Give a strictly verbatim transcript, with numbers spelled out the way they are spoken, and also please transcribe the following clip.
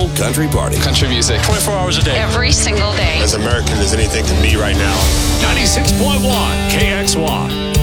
old country party. Country music. twenty-four hours a day. Every single day. As American as anything can be right now. ninety-six point one K X Y.